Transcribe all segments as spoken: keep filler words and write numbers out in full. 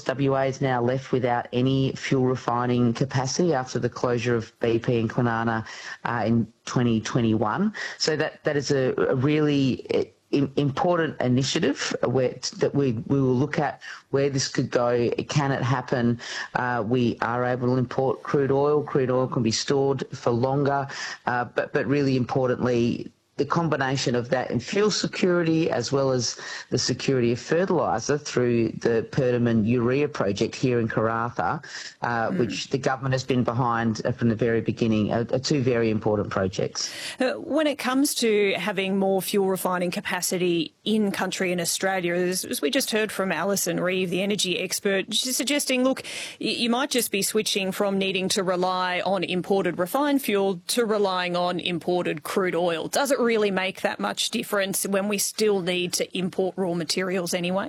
course, W A is now left without any fuel refining capacity after the closure of B P and Kwinana uh, in twenty twenty-one. So that, that is a, a really important initiative where, that we, we will look at where this could go. Can it happen? Uh, we are able to import crude oil. Crude oil can be stored for longer, uh, but, but really importantly, the combination of that and fuel security as well as the security of fertiliser through the Perdaman urea project here in Karratha, uh, mm. which the government has been behind from the very beginning, are, are two very important projects. Uh, when it comes to having more fuel refining capacity in country in Australia, as, as we just heard from Alison Reeve, the energy expert, she's suggesting, look, you might just be switching from needing to rely on imported refined fuel to relying on imported crude oil. Does it really make that much difference when we still need to import raw materials anyway?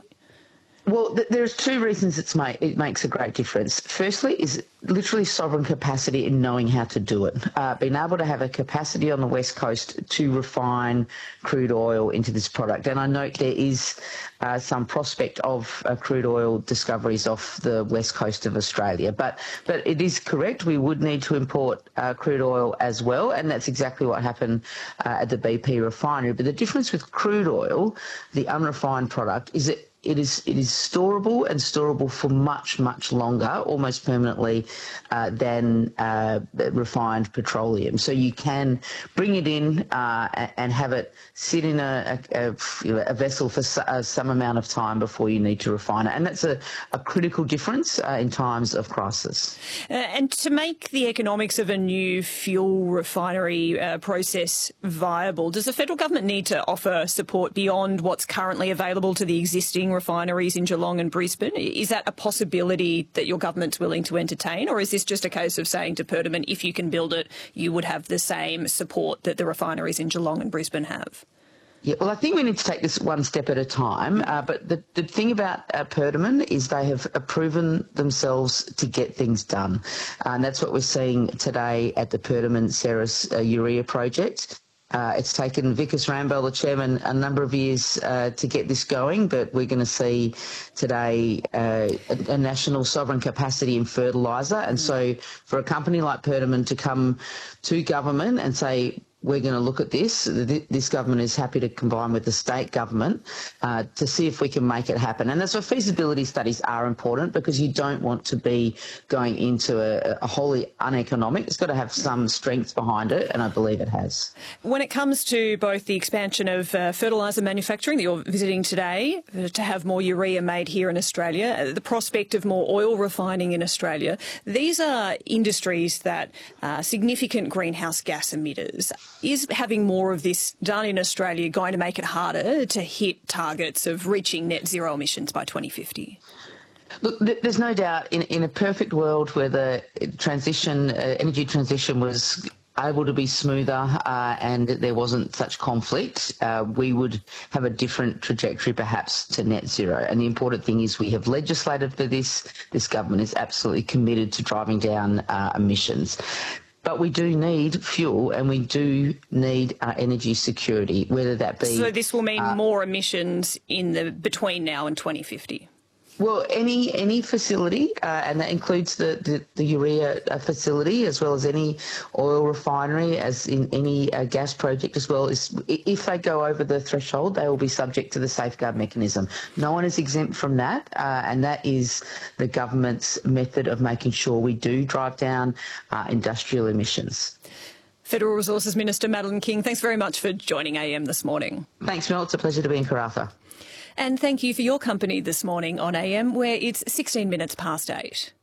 Well, th there's two reasons it's ma it makes a great difference. Firstly is literally sovereign capacity in knowing how to do it. Uh, being able to have a capacity on the West Coast to refine crude oil into this product. And I note there is uh, some prospect of uh, crude oil discoveries off the West Coast of Australia. But, but it is correct, we would need to import uh, crude oil as well, and that's exactly what happened uh, at the B P refinery. But the difference with crude oil, the unrefined product, is that It is it is storable and storable for much, much longer, almost permanently, uh, than uh, refined petroleum. So you can bring it in uh, and have it sit in a, a, a vessel for some amount of time before you need to refine it. And that's a, a critical difference uh, in times of crisis. Uh, and to make the economics of a new fuel refinery uh, process viable, does the federal government need to offer support beyond what's currently available to the existing refineries in Geelong and Brisbane? Is that a possibility that your government's willing to entertain, or is this just a case of saying to Perdaman, if you can build it, you would have the same support that the refineries in Geelong and Brisbane have? Yeah, well, I think we need to take this one step at a time. Uh, but the, the thing about uh, Perdaman is they have uh, proven themselves to get things done. Uh, and that's what we're seeing today at the Perdaman Ceres uh, urea project. Uh, it's taken Vikas Ramboll, the chairman, a number of years uh, to get this going, but we're going to see today uh, a, a national sovereign capacity in fertiliser. And so for a company like Perdaman to come to government and say, we're going to look at this. This government is happy to combine with the state government uh, to see if we can make it happen. And that's why feasibility studies are important, because you don't want to be going into a, a wholly uneconomic. It's got to have some strength behind it, and I believe it has. When it comes to both the expansion of uh, fertiliser manufacturing that you're visiting today, uh, to have more urea made here in Australia, uh, the prospect of more oil refining in Australia, these are industries that are significant greenhouse gas emitters. Is having more of this done in Australia going to make it harder to hit targets of reaching net zero emissions by twenty fifty? Look, there's no doubt in, in a perfect world where the transition, uh, energy transition was able to be smoother uh, and there wasn't such conflict, uh, we would have a different trajectory perhaps to net zero. And the important thing is we have legislated for this. This government is absolutely committed to driving down uh, emissions. But we do need fuel, and we do need uh, energy security, whether that be... So this will mean uh, more emissions in the between now and twenty fifty? Well, any any facility, uh, and that includes the, the, the urea facility as well as any oil refinery, as in any uh, gas project as well, is if they go over the threshold, they will be subject to the safeguard mechanism. No one is exempt from that, uh, and that is the government's method of making sure we do drive down uh, industrial emissions. Federal Resources Minister Madeleine King, thanks very much for joining A M this morning. Thanks, Mel. It's a pleasure to be in Karratha. And thank you for your company this morning on A M, where it's sixteen minutes past eight.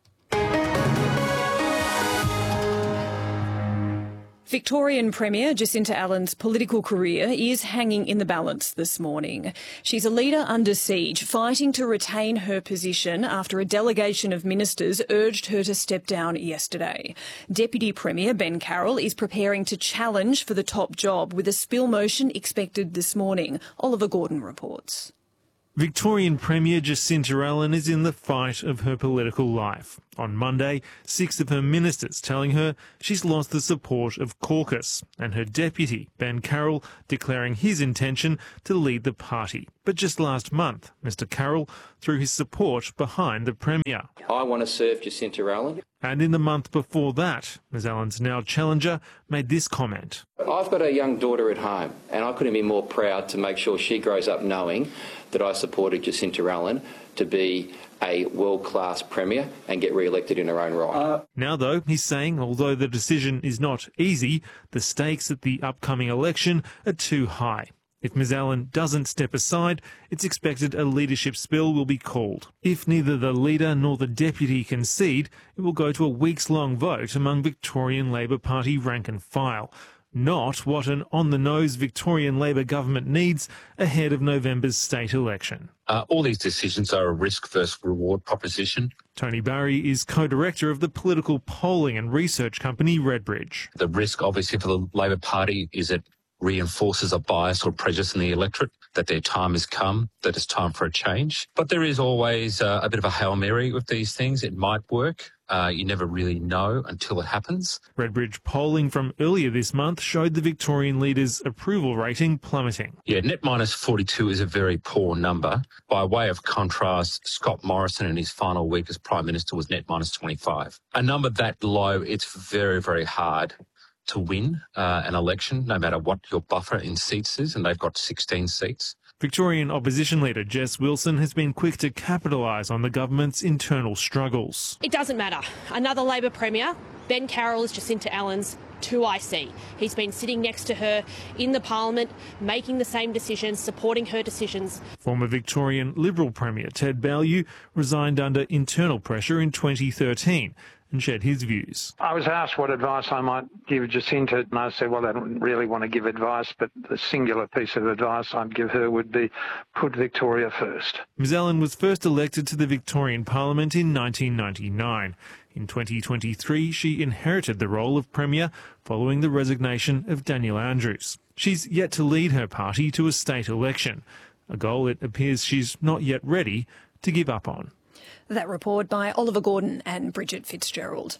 Victorian Premier Jacinta Allen's political career is hanging in the balance this morning. She's a leader under siege, fighting to retain her position after a delegation of ministers urged her to step down yesterday. Deputy Premier Ben Carroll is preparing to challenge for the top job, with a spill motion expected this morning. Oliver Gordon reports. Victorian Premier Jacinta Allen is in the fight of her political life. On Monday, six of her ministers telling her she's lost the support of caucus, and her deputy, Ben Carroll, declaring his intention to lead the party. But just last month, Mr Carroll through his support behind the Premier. I want to serve Jacinta Allan. And in the month before that, Ms Allan's now challenger made this comment. I've got a young daughter at home and I couldn't be more proud to make sure she grows up knowing that I supported Jacinta Allan to be a world-class Premier and get re-elected in her own right. Uh, now, though, he's saying although the decision is not easy, the stakes at the upcoming election are too high. If Ms Allan doesn't step aside, it's expected a leadership spill will be called. If neither the leader nor the deputy concede, it will go to a weeks-long vote among Victorian Labor Party rank and file. Not what an on-the-nose Victorian Labor government needs ahead of November's state election. Uh, all these decisions are a risk versus reward proposition. Tony Barry is co-director of the political polling and research company Redbridge. The risk, obviously, for the Labor Party is it reinforces a bias or prejudice in the electorate, that their time has come, that it's time for a change. But there is always uh, a bit of a Hail Mary with these things. It might work. Uh, you never really know until it happens. Redbridge polling from earlier this month showed the Victorian leader's approval rating plummeting. Yeah, net minus forty-two is a very poor number. By way of contrast, Scott Morrison in his final week as Prime Minister was net minus twenty-five. A number that low, it's very, very hard to win uh, an election, no matter what your buffer in seats is, and they've got sixteen seats. Victorian opposition leader Jess Wilson has been quick to capitalise on the government's internal struggles. It doesn't matter. Another Labor Premier, Ben Carroll, is Jacinta Allan's two I C. He's been sitting next to her in the Parliament, making the same decisions, supporting her decisions. Former Victorian Liberal Premier Ted Baillieu resigned under internal pressure in twenty thirteen and shared his views. I was asked what advice I might give Jacinta, and I said, well, I don't really want to give advice, but the singular piece of advice I'd give her would be put Victoria first. Ms Allan was first elected to the Victorian Parliament in nineteen ninety-nine. In twenty twenty-three, she inherited the role of Premier following the resignation of Daniel Andrews. She's yet to lead her party to a state election, a goal it appears she's not yet ready to give up on. That report by Oliver Gordon and Bridget Fitzgerald.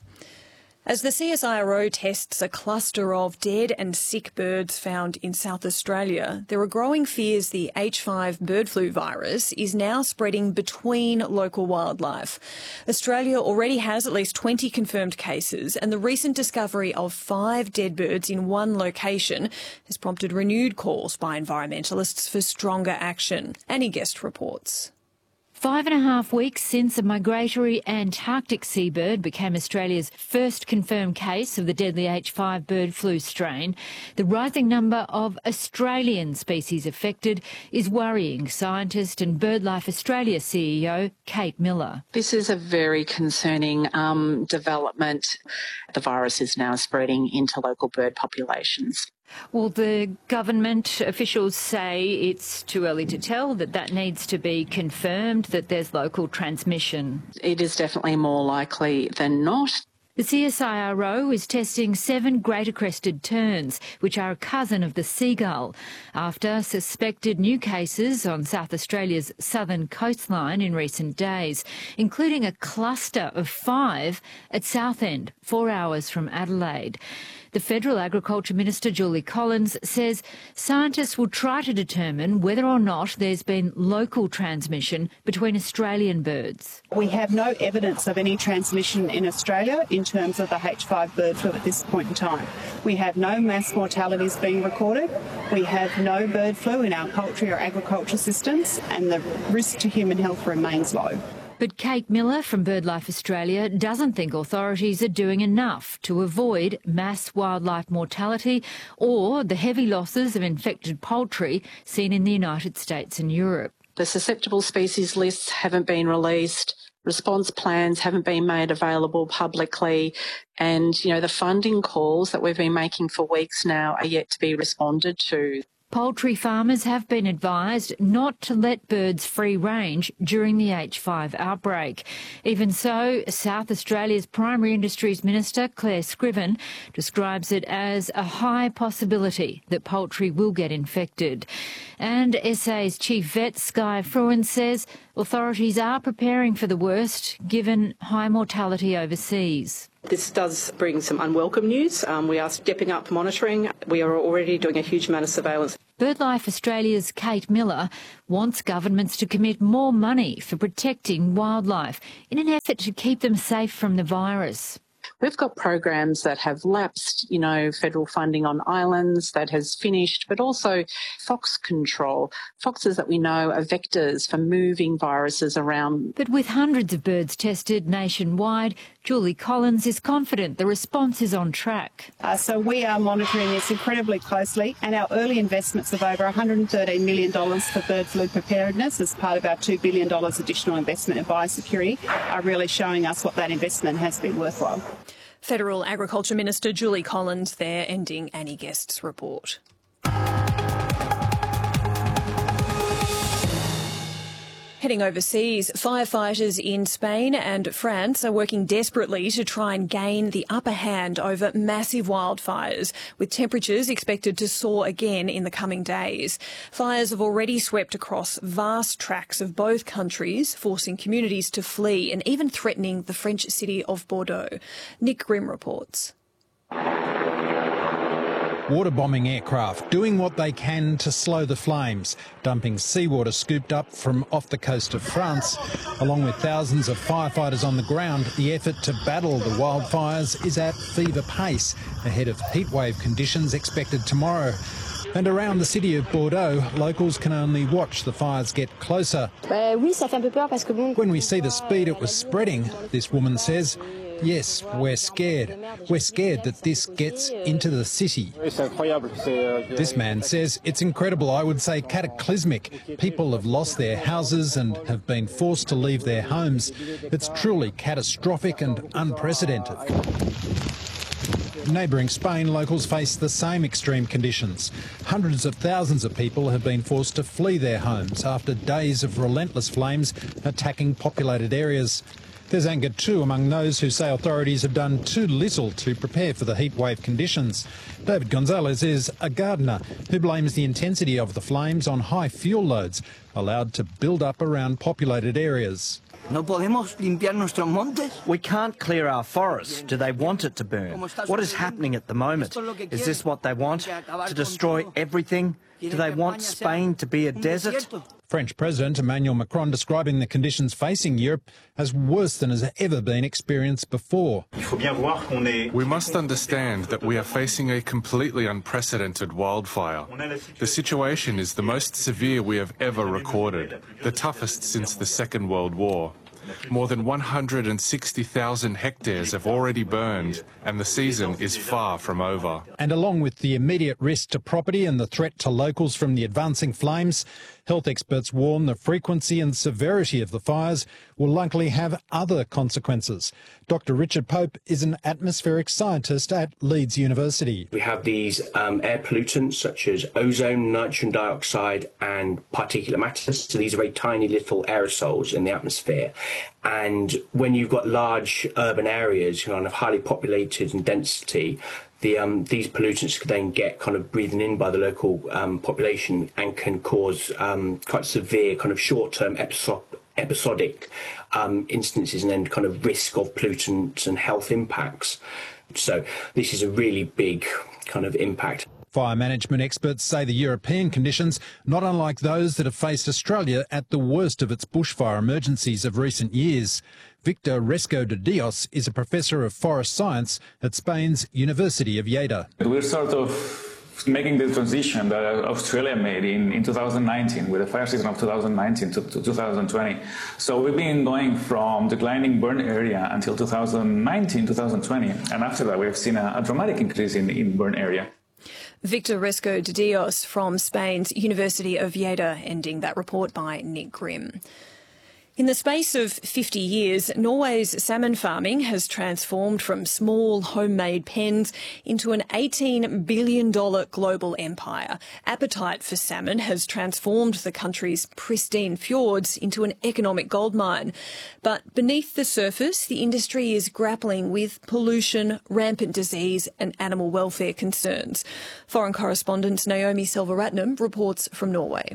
As the C S I R O tests a cluster of dead and sick birds found in South Australia, there are growing fears the H five bird flu virus is now spreading between local wildlife. Australia already has at least twenty confirmed cases, and the recent discovery of five dead birds in one location has prompted renewed calls by environmentalists for stronger action. Annie Guest reports. Five and a half weeks since a migratory Antarctic seabird became Australia's first confirmed case of the deadly H five bird flu strain, the rising number of Australian species affected is worrying scientist and BirdLife Australia C E O Kate Miller. This is a very concerning um, development. The virus is now spreading into local bird populations. Well, the government officials say it's too early to tell, that that needs to be confirmed, that there's local transmission. It is definitely more likely than not. The C S I R O is testing seven greater crested terns, which are a cousin of the seagull, after suspected new cases on South Australia's southern coastline in recent days, including a cluster of five at Southend, four hours from Adelaide. The Federal Agriculture Minister, Julie Collins, says scientists will try to determine whether or not there's been local transmission between Australian birds. We have no evidence of any transmission in Australia in terms of the H five bird flu at this point in time. We have no mass mortalities being recorded. We have no bird flu in our poultry or agriculture systems, and the risk to human health remains low. But Kate Miller from BirdLife Australia doesn't think authorities are doing enough to avoid mass wildlife mortality or the heavy losses of infected poultry seen in the United States and Europe. The susceptible species lists haven't been released. Response plans haven't been made available publicly, and, you know, the funding calls that we've been making for weeks now are yet to be responded to. Poultry farmers have been advised not to let birds free range during the H five outbreak. Even so, South Australia's Primary Industries Minister, Claire Scriven, describes it as a high possibility that poultry will get infected. And S A's Chief Vet, Skye Fruin, says authorities are preparing for the worst, given high mortality overseas. This does bring some unwelcome news. Um, we are stepping up monitoring. We are already doing a huge amount of surveillance. BirdLife Australia's Kate Miller wants governments to commit more money for protecting wildlife in an effort to keep them safe from the virus. We've got programs that have lapsed, you know, federal funding on islands that has finished, but also fox control. Foxes that we know are vectors for moving viruses around. But with hundreds of birds tested nationwide, Julie Collins is confident the response is on track. Uh, so we are monitoring this incredibly closely, and our early investments of over one hundred thirteen million dollars for bird flu preparedness as part of our two billion dollars additional investment in biosecurity are really showing us what that investment has been worthwhile. Federal Agriculture Minister Julie Collins there, ending Annie Guest's report. Heading overseas, firefighters in Spain and France are working desperately to try and gain the upper hand over massive wildfires, with temperatures expected to soar again in the coming days. Fires have already swept across vast tracts of both countries, forcing communities to flee and even threatening the French city of Bordeaux. Nick Grimm reports. Water-bombing aircraft doing what they can to slow the flames, dumping seawater scooped up from off the coast of France. Along with thousands of firefighters on the ground, the effort to battle the wildfires is at fever pace, ahead of heatwave conditions expected tomorrow. And around the city of Bordeaux, locals can only watch the fires get closer. When we see the speed it was spreading, this woman says, yes, we're scared. We're scared that this gets into the city. This man says it's incredible, I would say cataclysmic. People have lost their houses and have been forced to leave their homes. It's truly catastrophic and unprecedented. Neighbouring Spain, locals face the same extreme conditions. Hundreds of thousands of people have been forced to flee their homes after days of relentless flames attacking populated areas. There's anger too among those who say authorities have done too little to prepare for the heatwave conditions. David Gonzalez is a gardener who blames the intensity of the flames on high fuel loads allowed to build up around populated areas. We can't clear our forests. Do they want it to burn? What is happening at the moment? Is this what they want? To destroy everything? Do they want Spain to be a desert? French President Emmanuel Macron describing the conditions facing Europe as worse than has ever been experienced before. We must understand that we are facing a completely unprecedented wildfire. The situation is the most severe we have ever recorded, the toughest since the Second World War. More than one hundred sixty thousand hectares have already burned, and the season is far from over. And along with the immediate risk to property and the threat to locals from the advancing flames, health experts warn the frequency and severity of the fires will likely have other consequences. Doctor Richard Pope is an atmospheric scientist at Leeds University. We have these um, air pollutants such as ozone, nitrogen dioxide and particulate matter. So these are very tiny little aerosols in the atmosphere. And when you've got large urban areas, kind of highly populated in density, the, um, these pollutants could then get kind of breathed in by the local um, population and can cause um, quite severe kind of short-term episode, episodic um, instances and then kind of risk of pollutants and health impacts. So this is a really big kind of impact. Fire management experts say the European conditions, not unlike those that have faced Australia at the worst of its bushfire emergencies of recent years. Victor Resco de Dios is a professor of forest science at Spain's University of Lleida. We're sort of making the transition that Australia made in, in two thousand nineteen with the fire season of two thousand nineteen to, to two thousand twenty. So we've been going from declining burn area until two thousand nineteen, two thousand twenty, and after that we've seen a, a dramatic increase in, in burn area. Victor Resco de Dios from Spain's University of Lleida, ending that report by Nick Grimm. In the space of fifty years, Norway's salmon farming has transformed from small homemade pens into an eighteen billion dollars global empire. Appetite for salmon has transformed the country's pristine fjords into an economic goldmine. But beneath the surface, the industry is grappling with pollution, rampant disease and animal welfare concerns. Foreign correspondent Naomi Selvaratnam reports from Norway.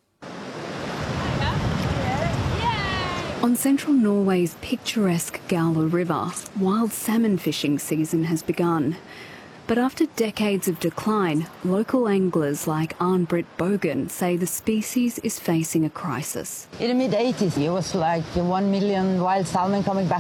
On central Norway's picturesque Gaula River, wild salmon fishing season has begun. But after decades of decline, local anglers like Arne-Britt Bogan say the species is facing a crisis. In the mid eighties, it was like one million wild salmon coming back